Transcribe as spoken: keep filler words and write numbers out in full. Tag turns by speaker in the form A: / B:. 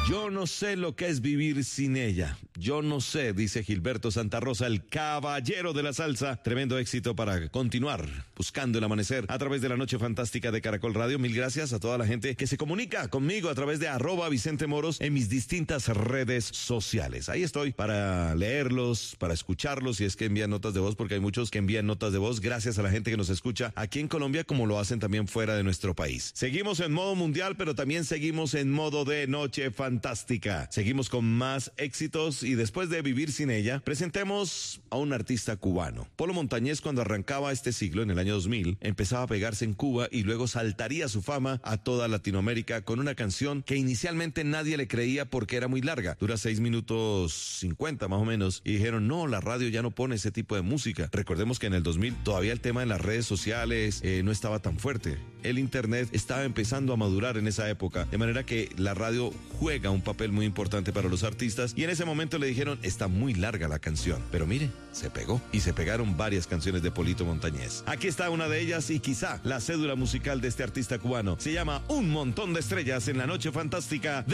A: Yo no sé lo que es vivir sin ella. Yo no sé, dice Gilberto Santa Rosa, el caballero de la salsa. Tremendo éxito para continuar buscando el amanecer a través de la noche fantástica de Caracol Radio. Mil gracias a toda la gente que se comunica conmigo a través de arroba Vicente Moros en mis distintas redes sociales. Ahí estoy para leerlos, para escucharlos, si es que envían notas de voz, porque hay muchos que envían notas de voz. Gracias a la gente que nos escucha aquí en Colombia, como lo hacen también fuera de nuestro país. Seguimos en modo mundial, pero también seguimos en modo de noche fantástica. Fantástica. Seguimos con más éxitos y después de vivir sin ella, presentemos a un artista cubano. Polo Montañés, cuando arrancaba este siglo, en el año dos mil, empezaba a pegarse en Cuba y luego saltaría su fama a toda Latinoamérica con una canción que inicialmente nadie le creía porque era muy larga. Dura seis minutos cincuenta más o menos y dijeron, no, la radio ya no pone ese tipo de música. Recordemos que en el dos mil todavía el tema en las redes sociales eh, no estaba tan fuerte. El internet estaba empezando a madurar en esa época, de manera que la radio juega un papel muy importante para los artistas y en ese momento le dijeron, está muy larga la canción, pero mire, se pegó y se pegaron varias canciones de Polito Montañés. Aquí está una de ellas y quizá la cédula musical de este artista cubano. Se llama Un Montón de Estrellas en la Noche Fantástica de